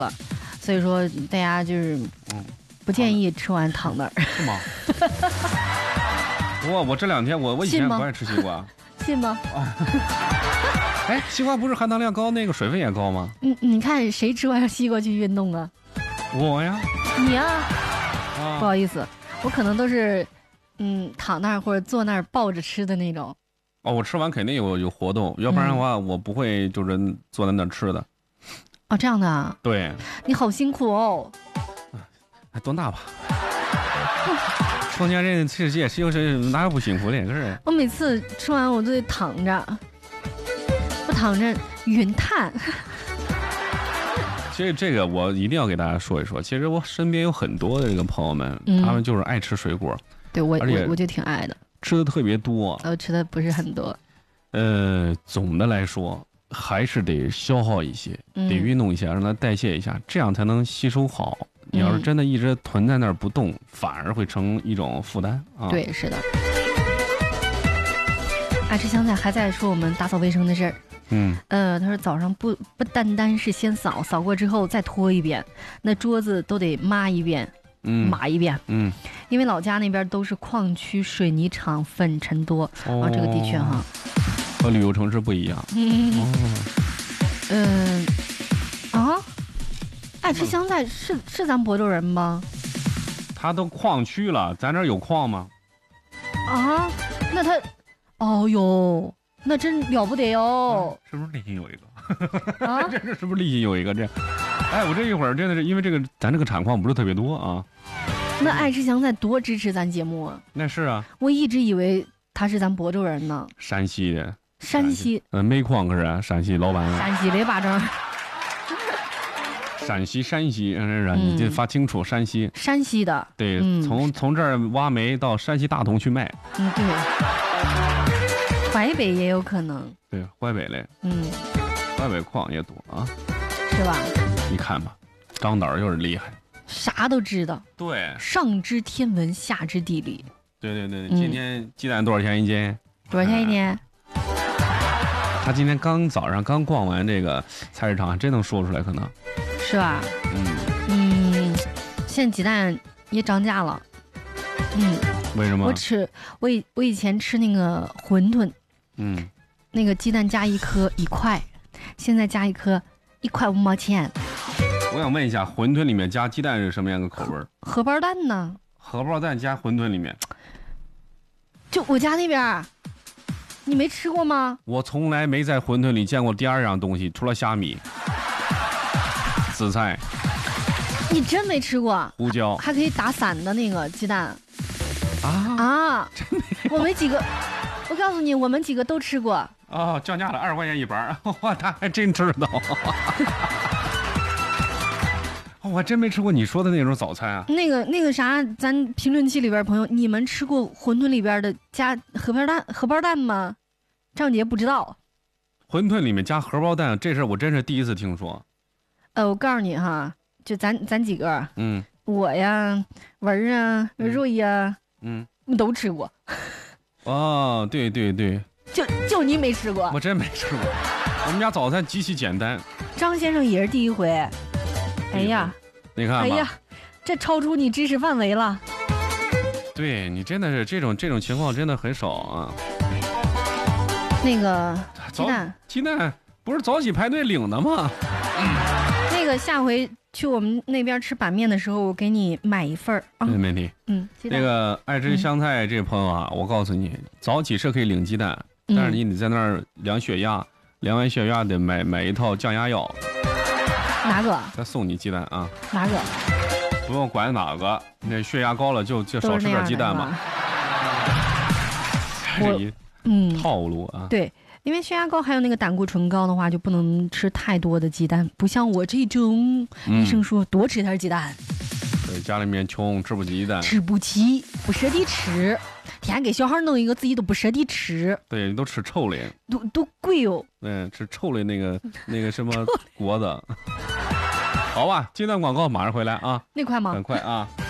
所以说大家就是不建议吃完躺那儿。 是吗？我这2天我以前不爱吃西瓜， 信吗？ 哎，西瓜不是含糖量高，那个水分也高吗？ 你看谁吃完西瓜去运动啊？ 我呀。 你啊？不好意思，我可能都是躺那儿或者坐那儿抱着吃的那种。 哦，我吃完肯定有活动，要不然的话我不会就是坐在那儿吃的。 哦，这样的啊？ 对。 你好辛苦哦。 多大吧？成年人世界是哪有不辛苦的？可是我每次吃完我都得躺着，不躺着晕碳。 其实这个我一定要给大家说一说。其实我身边有很多的这个朋友们，他们就是爱吃水果。 对，我就挺爱的， 吃的特别多。 吃的不是很多。 总的来说还是得消耗一些，得运动一下，让它代谢一下，这样才能吸收好。你要是真的一直囤在那儿不动，反而会成一种负担啊。 对，是的。爱吃香菜还在说我们打扫卫生的事儿。他说早上不单单是先扫过之后再拖一遍，那桌子都得抹一遍，码一遍。因为老家那边都是矿区水泥厂，粉尘多。这个的确哈， 和旅游城市不一样。 爱吃香菜是咱亳州人吗？ 他都矿区了，咱这儿有矿吗？ 那他，哦哟，那真了不得哟！ 是不是立新有一个？这是不是立新有一个这？哎，我这一会儿真的是因为这个，咱这个产矿不是特别多啊。 那爱吃香菜多支持咱节目啊！ 那是啊， 我一直以为他是咱亳州人呢。 山西的。 山西。 煤矿可是山西老板。 山西雷巴掌。 陕西，你就发清楚，山西的。 对，从这儿挖煤到山西大同去卖。 对。淮北也有可能。 对，淮北嘞。淮北矿也多啊。 是吧？ 你看吧，张导又是厉害， 啥都知道。 对， 上知天文，下知地理。 对，今天鸡蛋多少钱一斤？ 多少钱一斤？ 他今天早上刚逛完这个菜市场，还真能说出来，可能。 是吧？现在鸡蛋也涨价了。 为什么？ 我以前吃那个馄饨，那个鸡蛋加一颗1块，现在加一颗1块5毛钱。 我想问一下，馄饨里面加鸡蛋是什么样的口味？ 荷包蛋呢？ 荷包蛋加馄饨里面？ 就我家那边，你没吃过吗？ 我从来没在馄饨里见过第2样东西，除了虾米。紫菜， 你真没吃过？ 胡椒， 还可以打散的那个鸡蛋真没有。 我们几个，我告诉你，我们几个都吃过。 降价了，20块钱一盘，哇，他还真知道。我还真没吃过你说的那种早餐啊。 那个啥，咱评论区里边朋友，你们吃过馄饨里边的加荷包蛋吗？张姐不知道。 馄饨里面加荷包蛋这事我真是第一次听说。 我告诉你哈，就咱几个，我呀，文儿啊，瑞呀，都吃过。 对， 就你没吃过。 我真没吃过，我们家早餐极其简单。 张先生也是第一回。哎呀， 你看吧， 哎呀，这超出你知识范围了。 对，你真的是这种情况真的很少啊。 那个鸡蛋不是早起排队领的吗？ 那个下回去我们那边吃板面的时候，我给你买一份没问题。那个爱吃香菜这朋友啊，我告诉你，早起是可以领鸡蛋，但是你得在那儿量血压，量完血压得买一套降压药。 哪个？ 再送你鸡蛋啊？ 哪个？ 不用管哪个，那血压高了就少吃点鸡蛋嘛。套路啊。 对。因为血压高还有那个胆固醇高的话，就不能吃太多的鸡蛋，不像我这种，医生说多吃点鸡蛋。 对，家里面穷，吃不起鸡蛋， 吃不起，不舍得吃，天给小孩弄一个自己都不舍得吃。 对，你都吃臭了， 都贵哦。 吃臭了那个什么果子。好吧，鸡蛋广告马上回来啊。 那快吗？ 很快啊。